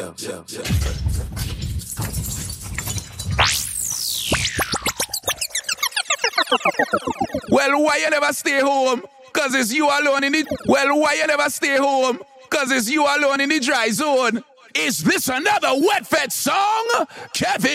Well, why you never stay home? Cause it's you alone in the... Well, why you never stay home? Cause it's you alone in the dry zone. Is this another Wet Fed song? Kevin